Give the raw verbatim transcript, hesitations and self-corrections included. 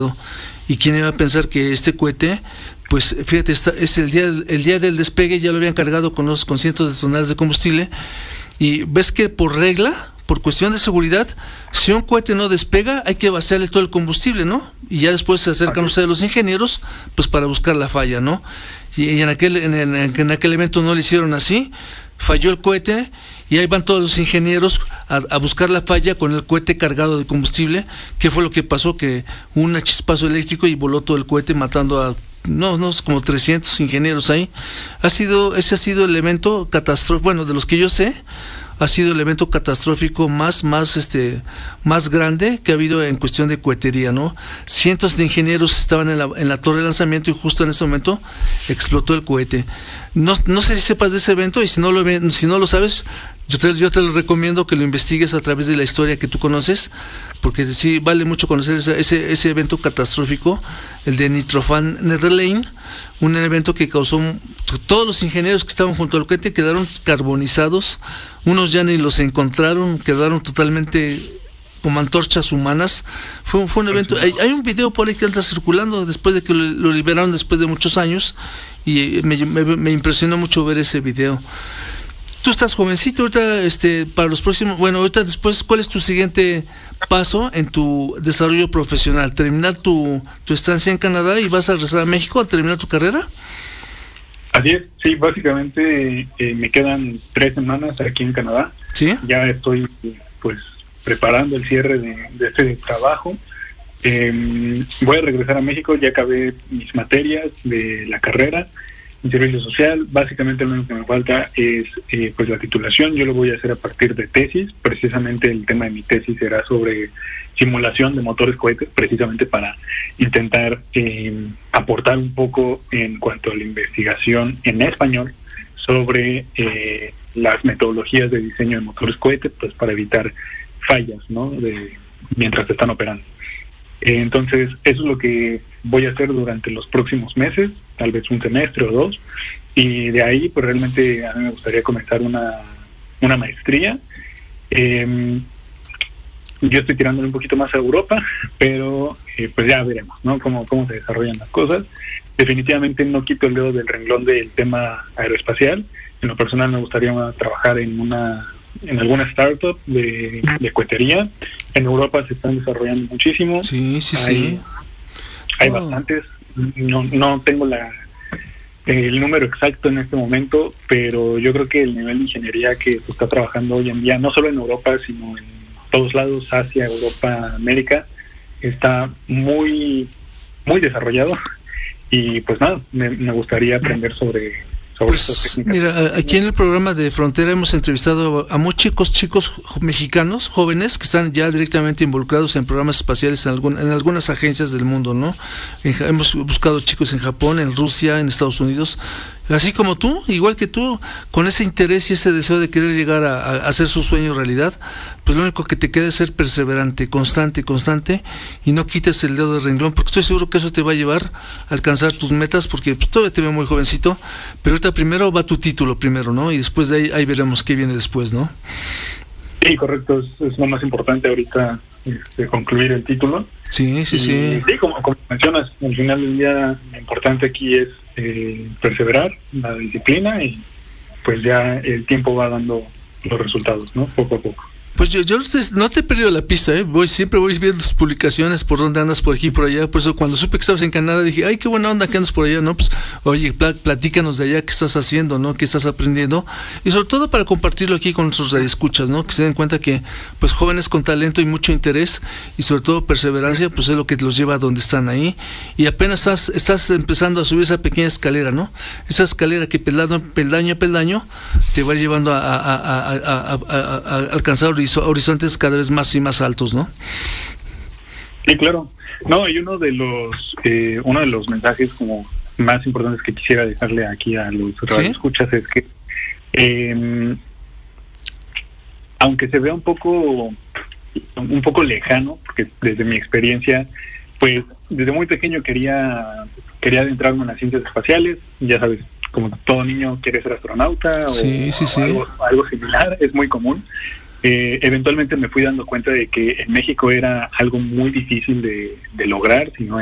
Y quién iba a pensar que este cohete, pues fíjate, está, es el día, el día del despegue, ya lo habían cargado con, los, con cientos de toneladas de combustible, y ves que por regla, por cuestión de seguridad, si un cohete no despega, hay que vaciarle todo el combustible, ¿no? Y ya después se acercan ustedes los ingenieros, pues para buscar la falla, ¿no? Y, y en aquel en, en, en aquel evento no lo hicieron así, falló el cohete, y ahí van todos los ingenieros a, a buscar la falla con el cohete cargado de combustible. ¿Qué fue lo que pasó? Que un chispazo eléctrico y voló todo el cohete matando a, no, no, como trescientos ingenieros ahí. Ha sido, ese ha sido el evento catastrófico, bueno, de los que yo sé, ha sido el evento catastrófico más, más, este, más grande que ha habido en cuestión de cohetería, ¿no? Cientos de ingenieros estaban en la, en la torre de lanzamiento y justo en ese momento explotó el cohete. No, no sé si sepas de ese evento, y si no lo, si no lo sabes, yo te, yo te lo recomiendo que lo investigues a través de la historia que tú conoces, porque sí vale mucho conocer ese, ese, ese evento catastrófico, el de Nitrofan Netherlane, un evento que causó, todos los ingenieros que estaban junto al cohete quedaron carbonizados, unos ya ni los encontraron, quedaron totalmente como antorchas humanas. Fue, fue un evento, hay, hay un video por ahí que anda circulando después de que lo, lo liberaron después de muchos años, y me, me, me impresionó mucho ver ese video. Tú estás jovencito ahorita, este, para los próximos, bueno, ahorita después, ¿cuál es tu siguiente paso en tu desarrollo profesional? ¿Terminar tu, tu estancia en Canadá y vas a regresar a México a terminar tu carrera? Así es, sí, básicamente eh, me quedan tres semanas aquí en Canadá. ¿Sí? Ya estoy, pues, preparando el cierre de, de este trabajo. Eh, voy a regresar a México, ya acabé mis materias de la carrera en servicio social. Básicamente lo único que me falta es eh, pues la titulación. Yo lo voy a hacer a partir de tesis. Precisamente el tema de mi tesis será sobre simulación de motores cohetes, precisamente para intentar eh, aportar un poco en cuanto a la investigación en español sobre eh, las metodologías de diseño de motores cohetes, pues para evitar fallas, ¿no? De, mientras se están operando. Eh, entonces, eso es lo que voy a hacer durante los próximos meses, tal vez un semestre o dos, y de ahí, pues realmente a mí me gustaría comenzar una, una maestría. Eh, yo estoy tirándole un poquito más a Europa, pero eh, pues ya veremos, ¿no? Cómo, cómo se desarrollan las cosas. Definitivamente no quito el dedo del renglón del tema aeroespacial. En lo personal me gustaría trabajar en una en alguna startup de, de cohetería. En Europa se están desarrollando muchísimo. Sí, sí, hay, sí. Hay oh. bastantes. No, no tengo la el número exacto en este momento, pero yo creo que el nivel de ingeniería que se está trabajando hoy en día, no solo en Europa, sino en todos lados, Asia, Europa, América, está muy, muy desarrollado. Y pues nada, me, me gustaría aprender sobre... Pues mira, aquí en el programa de Frontera hemos entrevistado a muchos chicos, chicos mexicanos, jóvenes, que están ya directamente involucrados en programas espaciales en, algún, en algunas agencias del mundo, ¿no? En, hemos buscado chicos en Japón, en Rusia, en Estados Unidos, así como tú, igual que tú, con ese interés y ese deseo de querer llegar a, a hacer su sueño realidad. Pues lo único que te queda es ser perseverante, constante, constante, y no quites el dedo del renglón, porque estoy seguro que eso te va a llevar a alcanzar tus metas, porque pues, todavía te veo muy jovencito, pero ahorita primero va tu título primero, ¿no? Y después de ahí, ahí veremos qué viene después, ¿no? Sí, correcto, es, es lo más importante ahorita, este, concluir el título. Sí, sí, y, sí. Sí, como, como mencionas, al final del día lo importante aquí es eh, perseverar, la disciplina, y pues ya el tiempo va dando los resultados, ¿no? Poco a poco. Pues yo, yo no te he perdido la pista, ¿eh? Voy, siempre voy viendo tus publicaciones, por dónde andas, por aquí y por allá. Por eso cuando supe que estabas en Canadá dije, ay, qué buena onda que andas por allá, ¿no? Pues, oye, pl- platícanos de allá, qué estás haciendo, ¿no? Qué estás aprendiendo. Y sobre todo para compartirlo aquí con nuestros radioescuchas, ¿no? Que se den cuenta que, pues, jóvenes con talento y mucho interés y sobre todo perseverancia, pues es lo que los lleva a donde están ahí. Y apenas estás, estás empezando a subir esa pequeña escalera, ¿no? Esa escalera que peldaño, peldaño a peldaño te va llevando a, a, a, a, a, a, a alcanzar horizontes cada vez más y más altos, ¿no? Sí, claro. No, y uno de los eh, uno de los mensajes como más importantes que quisiera dejarle aquí a los radioescuchas, ¿sí?, es que eh, aunque se vea un poco un poco lejano, porque desde mi experiencia, pues desde muy pequeño quería quería adentrarme en las ciencias espaciales, ya sabes, como todo niño quiere ser astronauta, sí, o, sí, sí. o algo, algo similar, es muy común. Eh, eventualmente me fui dando cuenta de que en México era algo muy difícil de, de lograr, si no